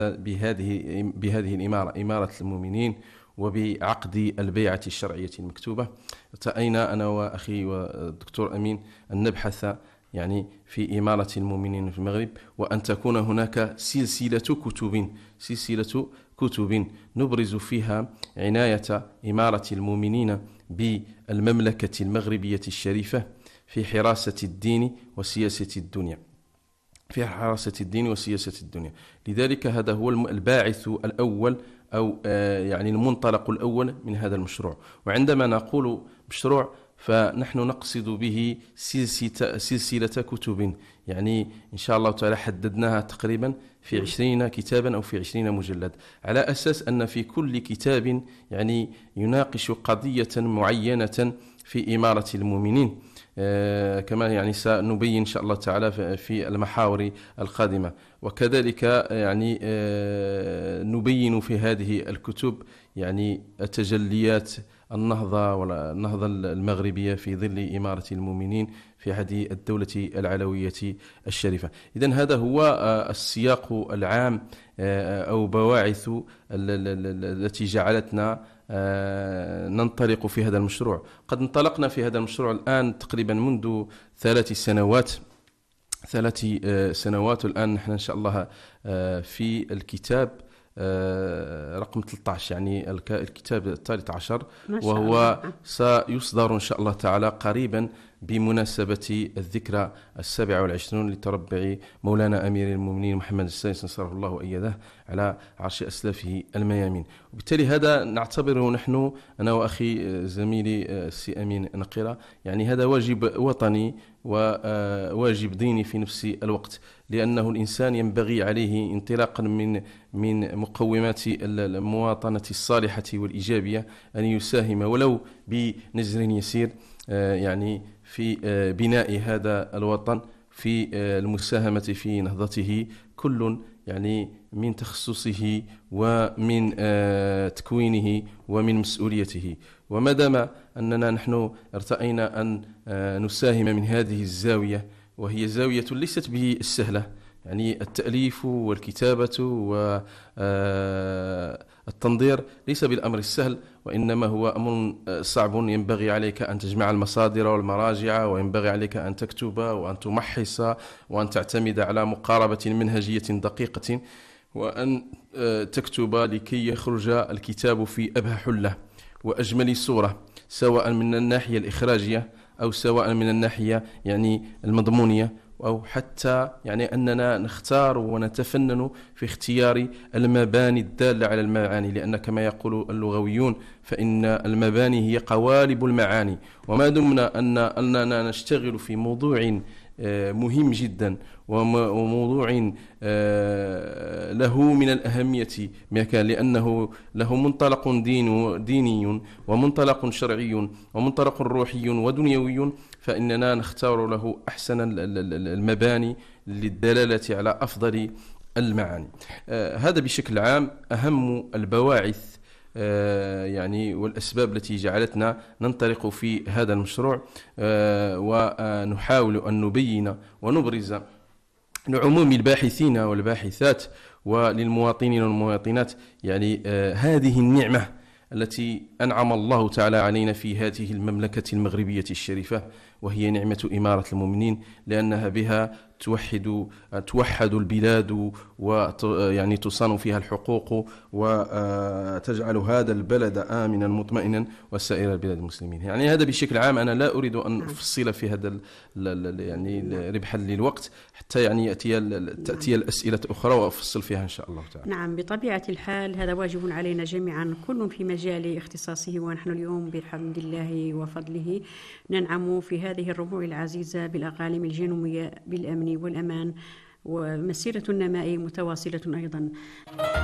بهذه الإمارة، إمارة المؤمنين، وبعقد البيعة الشرعية المكتوبة. ارتأينا أنا وأخي والدكتور أمين أن نبحث يعني في إمارة المؤمنين في المغرب، وأن تكون هناك سلسلة كتب نبرز فيها عناية إمارة المؤمنين بالمملكة المغربية الشريفة في حراسة الدين وسياسة الدنيا، لذلك هذا هو الباعث الأول، أو يعني المنطلق الأول من هذا المشروع. وعندما نقول مشروع فنحن نقصد به سلسلة كتب، يعني إن شاء الله تعالى حددناها تقريبا في 20 كتابا أو في 20 مجلد، على أساس أن في كل كتاب يعني يناقش قضية معينة في إمارة المؤمنين، كما يعني سنبين إن شاء الله تعالى في المحاور القادمة. وكذلك يعني نبين في هذه الكتب يعني تجليات النهضة المغربية في ظل إمارة المؤمنين في هذه الدولة العلوية الشريفة. إذن هذا هو السياق العام أو بواعث التي جعلتنا ننطلق في هذا المشروع. قد انطلقنا في هذا المشروع الآن تقريبا منذ 3 سنوات، الآن نحن إن شاء الله في الكتاب رقم 13، يعني الكتاب الثالث عشر، وهو سيصدر إن شاء الله تعالى قريبا بمناسبة الذكرى 27 لتربع مولانا أمير المؤمنين محمد السادس نصره الله وأيده على عرش أسلافه الميامين. وبالتالي هذا نعتبره نحن، أنا وأخي زميلي السي أمين نقيرة، يعني هذا واجب وطني وواجب ديني في نفس الوقت، لأنه الإنسان ينبغي عليه انطلاقا من مقومات المواطنة الصالحة والإيجابية أن يساهم ولو بنزر يسير يعني في بناء هذا الوطن، في المساهمة في نهضته، كل يعني من تخصصه ومن تكوينه ومن مسؤوليته. وما دام أننا نحن ارتأينا أن نساهم من هذه الزاوية، وهي زاوية ليست بالسهلة، يعني التأليف والكتابة والتنظير ليس بالأمر السهل، وإنما هو أمر صعب. ينبغي عليك أن تجمع المصادر والمراجع، وينبغي عليك أن تكتب وأن تمحص وأن تعتمد على مقاربة منهجية دقيقة، وأن تكتب لكي يخرج الكتاب في أبهى حلة وأجمل صورة، سواء من الناحية الإخراجية أو سواء من الناحية يعني المضمونية، أو حتى يعني أننا نختار ونتفنن في اختيار المباني الدالة على المعاني، لأن كما يقول اللغويون فإن المباني هي قوالب المعاني. وما دمنا أننا نشتغل في موضوع مهم جدا وموضوع له من الأهمية ما كان، لأنه له منطلق ديني ومنطلق شرعي ومنطلق روحي ودنيوي، فإننا نختار له أحسن المباني للدلالة على أفضل المعاني. هذا بشكل عام أهم البواعث يعني والأسباب التي جعلتنا ننطلق في هذا المشروع، ونحاول أن نبين ونبرز لعموم الباحثين والباحثات وللمواطنين والمواطنات يعني هذه النعمة التي أنعم الله تعالى علينا في هذه المملكة المغربية الشريفة، وهي نعمة إمارة المؤمنين، لأنها بها توحد البلاد ويعني تصان فيها الحقوق، وتجعل هذا البلد آمنا مطمئنا وسائر البلاد المسلمين. يعني هذا بشكل عام. أنا لا أريد أن أفصل في هذا يعني ربحا للوقت، حتى يعني تأتي الأسئلة أخرى وأفصل فيها إن شاء الله تعالى. نعم، بطبيعة الحال هذا واجب علينا جميعا، كل في مجال اختصاصه، ونحن اليوم بحمد الله وفضله ننعم في هذه الربوع العزيزة بالأقاليم الجنوبية بالأمن والأمان، ومسيرة النماء متواصلة أيضا.